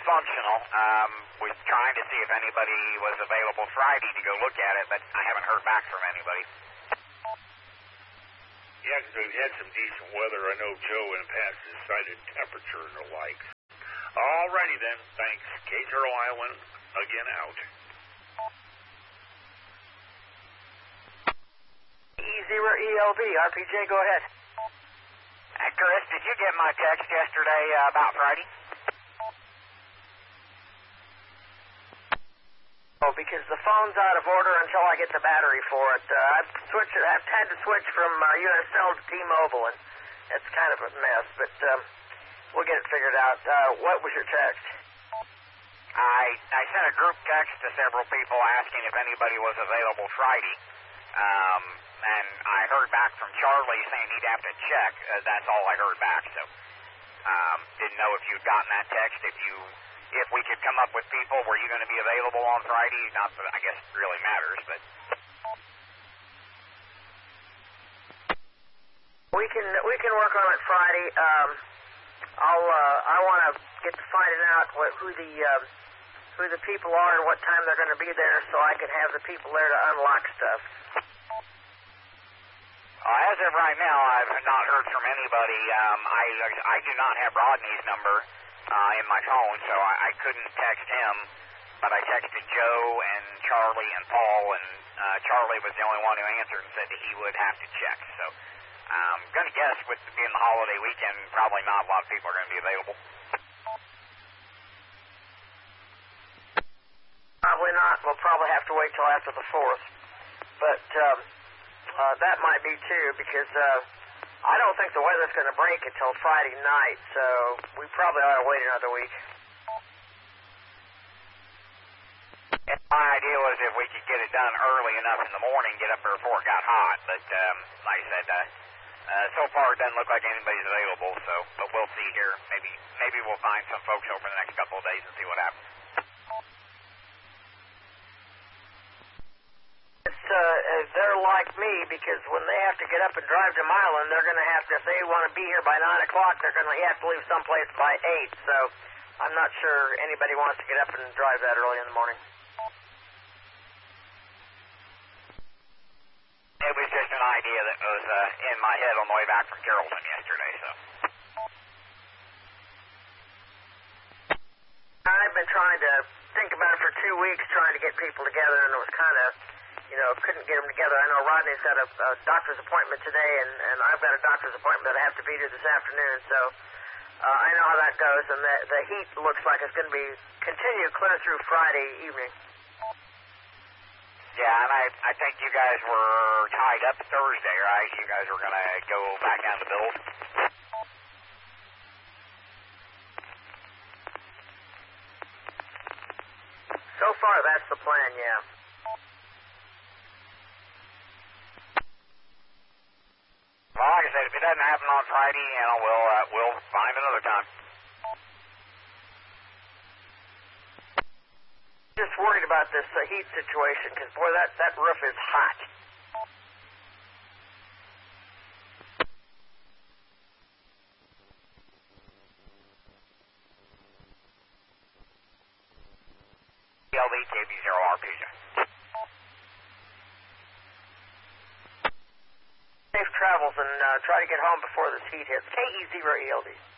functional. Was trying to see if anybody was available Friday to go look at it, but I haven't heard back from anybody. Yeah, because we've had some decent weather. I know Joe in the past has cited temperature and the like. Alrighty then, thanks. K0 Iowan, again out. E0ELV, RPJ, go ahead. Chris, did you get my text yesterday about Friday? Oh, because the phone's out of order until I get the battery for it. I've had to switch from USL to T-Mobile, and it's kind of a mess, but we'll get it figured out. What was your text? I sent a group text to several people asking if anybody was available Friday, and I heard back from Charlie saying he'd have to check. That's all I heard back, so didn't know if you'd gotten that text, if we could come up with people. Were you going to be available on Friday? Not that I guess it really matters, but we can work on it Friday. I want to get to finding out who the people are and what time they're going to be there, so I can have the people there to unlock stuff. As of right now, I've not heard from anybody. I do not have Rodney's number in my phone, so I couldn't text him, but I texted Joe and Charlie and Paul, and Charlie was the only one who answered and said that he would have to check. So I'm going to guess with it being the holiday weekend, probably not a lot of people are going to be available. Probably not. We'll probably have to wait till after the 4th. But that might be too, because I don't think the weather's going to break until Friday night, so we probably ought to wait another week. And my idea was if we could get it done early enough in the morning, get up there before it got hot, but like I said, so far it doesn't look like anybody's available, but we'll see here. Maybe we'll find some folks over the next couple of days and see what happens. They're like me, because when they have to get up and drive to Milan, they're going to have to, if they want to be here by 9 o'clock, they're going to have to leave someplace by 8, so I'm not sure anybody wants to get up and drive that early in the morning. It was just an idea that was in my head on the way back from Carrollton yesterday, so. I've been trying to think about it for 2 weeks, trying to get people together, and it was kind of, couldn't get them together. I know Rodney's got a doctor's appointment today, and I've got a doctor's appointment that I have to be to this afternoon, so I know how that goes, and the heat looks like it's going to be continue clear through Friday evening. Yeah, and I think you guys were tied up Thursday, right? You guys were going to go back down to build? So far, that's the plan, yeah. Well, like I said, if it doesn't happen on Friday, we'll find another time. Just worried about this heat situation, because boy, that roof is hot. LV KB0RPJ. Safe travels, and try to get home before this heat hits. KE0ELD.